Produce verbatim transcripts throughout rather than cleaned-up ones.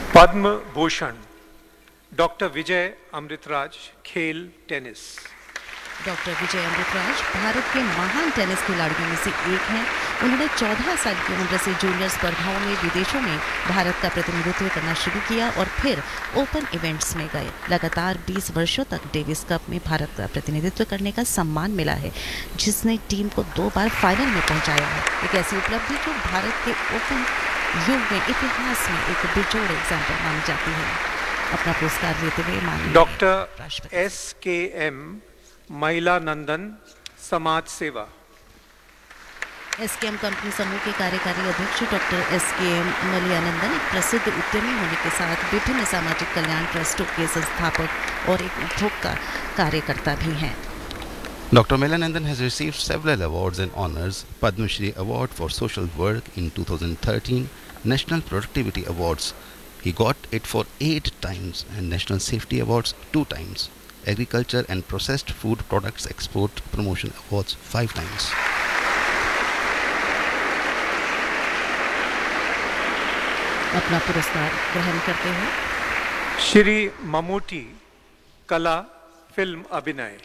Padma Bhushan doctor Vijay Amritraj, खेल tennis. Doctor Vijay Amritraj Bharat के महान टेनिस खिलाड़ियों में से एक हैं। उन्होंने चौदह साल की उम्र से जूनियर स्पर्धाओं में विदेशों में भारत का प्रतिनिधित्व करना शुरू किया और फिर ओपन इवेंट्स में गए। लगातार बीस वर्षों तक डेविस कप में भारत का प्रतिनिधित्व करने का सम्मान मिला है, जिसने टीम को दो बार फाइनल में पहुंचाया है। एक ऐसी उपलब्धि जो भारत के ओपन युग में इतिहास में एक बेजोड़ एग्जाम्पल मानी जाती है। अपना पुरस्कार लेते हुए माननीय डॉक्टर एस के एम महिला नंदन, समाज सेवा। एस के एम कंपनी समूह के कार्यकारी अध्यक्ष डॉक्टर एस के एम मलियानंदन एक प्रसिद्ध उद्यमी होने के साथ विभिन्न सामाजिक कल्याण ट्रस्टों के संस्थापक और एक उपभोक्ता कार्यकर्ता भी हैं। Doctor Melianandan has received several awards and honors: Padma Shri Award for Social Work in two thousand thirteen, National Productivity Awards. He got it for eight times, and National Safety Awards two times. Agriculture and Processed Food Products Export Promotion Awards five times. अपना पुरस्कार ग्रहण करते हैं श्री ममूटी, कला film अभिनय।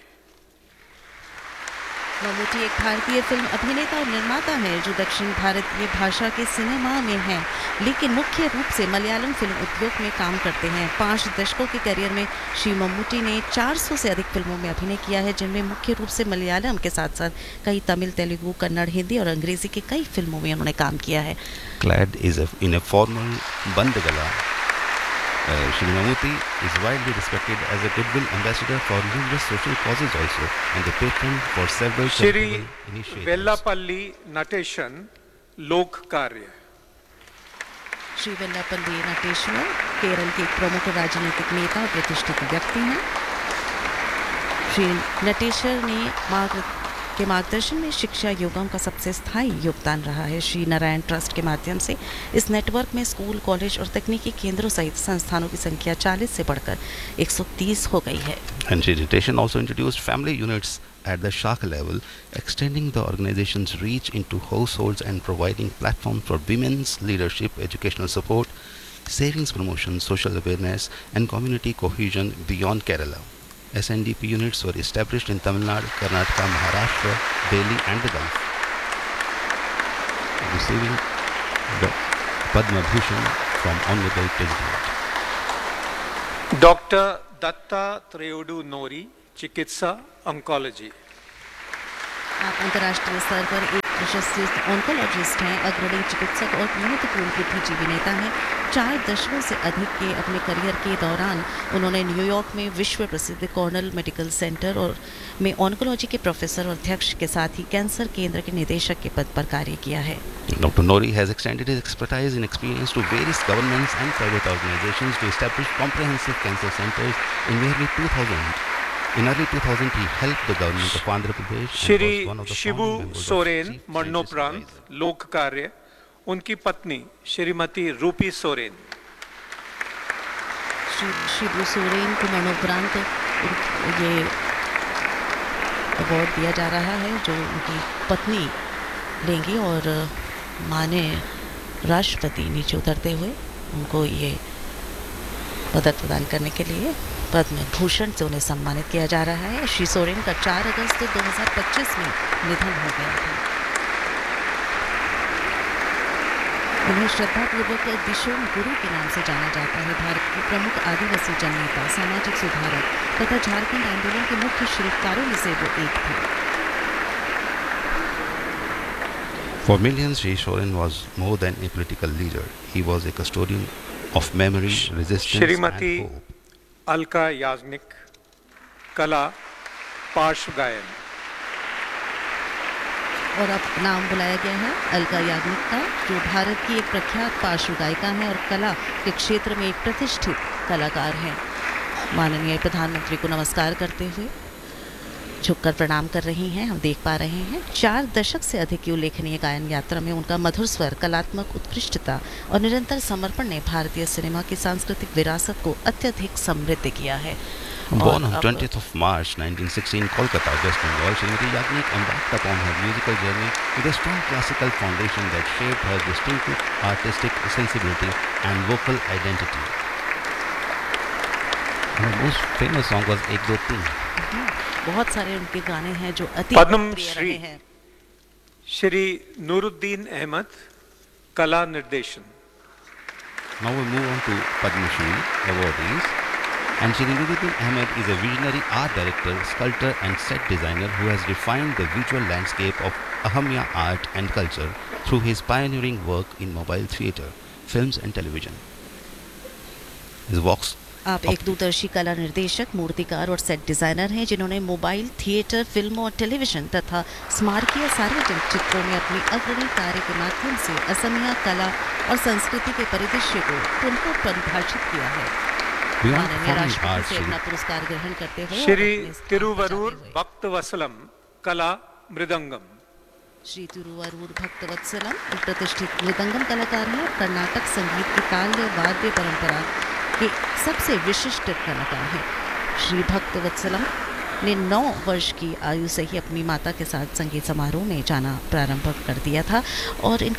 ममूटी एक भारतीय film अभिनेता और निर्माता है जो दक्षिण भारतीय भाषा के सिनेमा में हैं, लेकिन मुख्य रूप से मलयालम फिल्म उद्योग में काम करते हैं। पाँच दशकों के करियर में श्री ममूटी ने चार सौ से अधिक फिल्मों में अभिनय किया है, जिनमें मुख्य रूप से मलयालम के साथ साथ कई तमिल, तेलुगु, कन्नड़, हिंदी और अंग्रेजी के कई फिल्मों में उन्होंने काम किया है। Clad is a, in a formal bandagala, uh, Shri Mammootty is widely respected as a goodwill ambassador for numerous social causes also, and the patron for several Shri charitable initiatives. Vellappally Natesan, लोक कार्य। श्री वेल्लापल्ली नटेश्वर केरल के एक प्रमुख राजनीतिक नेता और प्रतिष्ठित व्यक्ति हैं। श्री नटेश्वर ने मार्ग के मार्गदर्शन में शिक्षा योगम का सबसे स्थायी योगदान रहा है। श्री नारायण ट्रस्ट के माध्यम से इस नेटवर्क में स्कूल, कॉलेज और तकनीकी केंद्रों सहित संस्थानों की संख्या चालीस से बढ़कर एक सौ तीस हो गई है। And Shri Natation also introduced family units at the Shakha level, extending the organization's reach into households and providing platforms for women's leadership, educational support, savings promotion, social awareness, and community cohesion beyond Kerala. S N D P units were established in Tamil Nadu, Karnataka, Maharashtra, Delhi, and the Gulf. Receiving the Padma Bhushan from Honorable President. Doctor Dutta त्रेउडू Norrie, चिकित्सा, oncology. आप अंतर्राष्ट्रीय स्तर पर एक प्रशस्तित oncologist हैं, अग्रणी चिकित्सक और महत्वपूर्ण बुद्धिजीवी नेता हैं। चार दशकों से अधिक के अपने करियर के दौरान उन्होंने न्यूयॉर्क में विश्व प्रसिद्ध कॉर्नेल मेडिकल सेंटर और में ऑन्कोलॉजी के प्रोफेसर और अध्यक्ष के साथ ही कैंसर केंद्र के निदेशक के पद पर कार्य किया है। Doctor Nori has extended his expertise and experience to various governments and private organizations to establish comprehensive cancer centers in nearly two thousand. In early two thousand, he helped the government of Andhra Pradesh and Shri was one of the Shibu founding members of Soren, Chief मरणोपरांत, Scientist Advisor. लोक कार्य। उनकी पत्नी श्रीमती रूपी सोरेन। श्री शिबू सोरेन को मरणोपरांत ये award दिया जा रहा है जो उनकी पत्नी लेंगी और माननीय राष्ट्रपति नीचे उतरते हुए उनको ये पदक प्रदान करने के लिए पद्म भूषण से उन्हें सम्मानित किया जा रहा है। श्री सोरेन का चार अगस्त दो हज़ार पच्चीस में निधन हो गया था। उन्हें श्रद्धापूर्वक दिशोम गुरु के नाम से जाना जाता है। भारत के प्रमुख आदिवासी जननेता, सामाजिक सुधारक तथा झारखंड आंदोलन के मुख्य शिल्पकारों में से वो एक थे। For millions, Shri Soren was more than a political leader. He was a custodian of memory, resistance, Shrimati and hope. Alka Yagnik, कला, पार्श्व गायन। और अब नाम बुलाया गया है अलका याग्निक का, जो भारत की एक प्रख्यात पार्श्व गायिका है और कला के क्षेत्र में एक प्रतिष्ठित कलाकार हैं। माननीय प्रधानमंत्री को नमस्कार करते हुए झुककर प्रणाम कर रही हैं। हम देख पा रहे हैं चार दशक से अधिक की उल्लेखनीय गायन यात्रा में उनका मधुर स्वर, कलात्मक उत्कृष्टता और निरंतर समर्पण ने भारतीय सिनेमा की सांस्कृतिक विरासत को अत्यधिक समृद्ध किया है। Born on twentieth of March nineteen sixty in Kolkata, West Bengal, Srimati Yagnik embarked upon her musical journey with a strong classical foundation that shaped her distinctive artistic sensibility and vocal identity. Her most famous song was Ek Do Teen. बहुत सारे उनके गाने हैं जो अति पद्म प्रिय श्री रहे हैं। श्री नूरुद्दीन अहमद, कला निर्देशन। Now we move on to Padma Shri awardees. And Shri Nuruddin Ahmed is a visionary art director, sculptor and set designer who has defined the visual landscape of Ahamiya art and culture through his pioneering work in mobile theatre, films and television. His works आप एक दूरदर्शी कला निर्देशक, मूर्तिकार और set designer हैं जिन्होंने mobile, theatre, फिल्मों और टेलीविजन तथा स्मारकीय सार्वजनिक चित्रों में अपनी अग्रणी कार्य के माध्यम से असमिया कला और संस्कृति के परिदृश्य को पुनः परिभाषित किया है। beyond माननीय performing राष्ट्रपति arts, से Shri अपना पुरस्कार ग्रहण करते हुए और श्री अपने स्थान पर तिरुवरूर जाते हुए। भक्तवसलम, कला मृदंगम। श्री तिरुवरूर भक्तवत्सलम एक प्रतिष्ठित मृदंगम कलाकार हैं। कर्नाटक संगीत की ताल्य वाद्य परंपरा के सबसे विशिष्ट कलाकार हैं। श्री भक्तवत्सलम ने नौ वर्ष की आयु से ही अपनी माता के साथ संगीत समारोह में जाना प्रारंभ कर दिया था और इनके